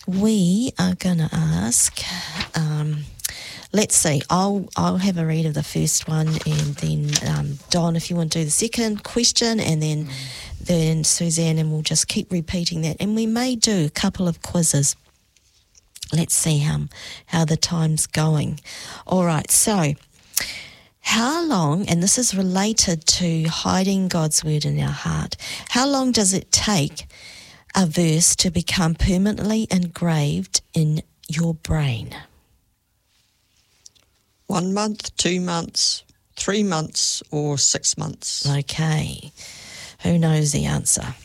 we are going to ask, let's see, I'll have a read of the first one, and then Don, if you want to do the second question, and then Suzanne, and we'll just keep repeating that. And we may do a couple of quizzes. Let's see how the time's going. All right, so how long, and this is related to hiding God's word in our heart, how long does it take a verse to become permanently engraved in your brain? 1 month, 2 months, 3 months, or 6 months. Okay. Who knows the answer?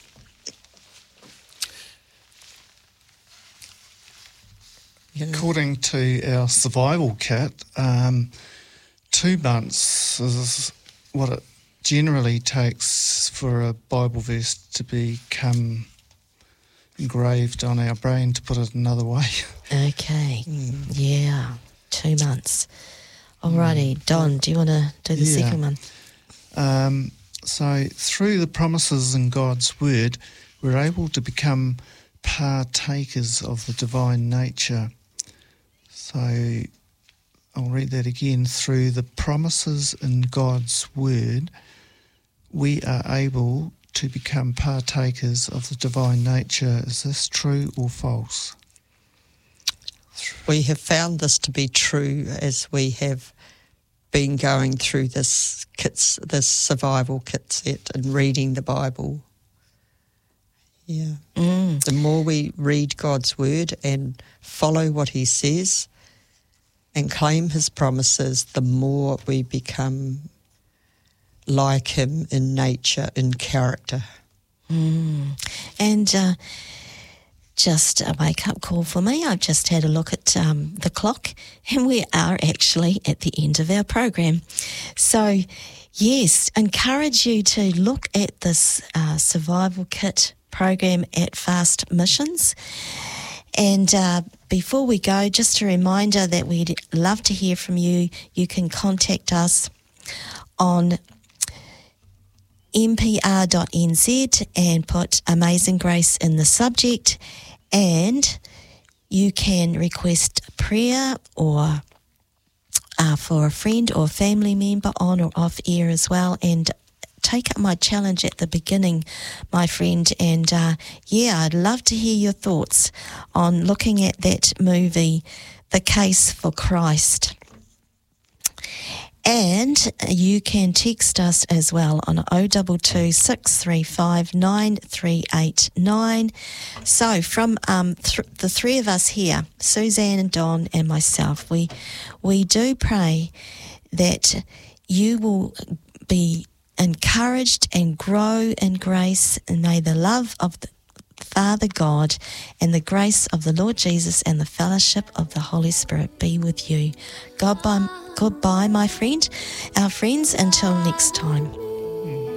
According to our survival kit, 2 months is what it generally takes for a Bible verse to become engraved on our brain, to put it another way. Okay. Yeah, 2 months. Alrighty, Don, do you want to do the second one? So through the promises in God's word, we're able to become partakers of the divine nature. So I'll read that again. Through the promises in God's word, we are able to become partakers of the divine nature. Is this true or false? We have found this to be true as we have been going through this survival kit set and reading the Bible. Yeah. The more we read God's word and follow what he says and claim his promises, the more we become like him in nature, in character. And just a wake-up call for me. I've just had a look at the clock, and we are actually at the end of our program. So, yes, encourage you to look at this survival kit program at Fast Missions. And before we go, just a reminder that we'd love to hear from you. You can contact us on mpr.nz and put Amazing Grace in the subject, and you can request prayer or for a friend or family member on or off air as well, and take up my challenge at the beginning, my friend, and I'd love to hear your thoughts on looking at that movie, The Case for Christ. And you can text us as well on 022 635 9389. So from the three of us here, Suzanne and Don and myself, we do pray that you will be encouraged and grow in grace, and may the love of the Father God and the grace of the Lord Jesus and the fellowship of the Holy Spirit be with you. Goodbye, my friend, our friends, until next time.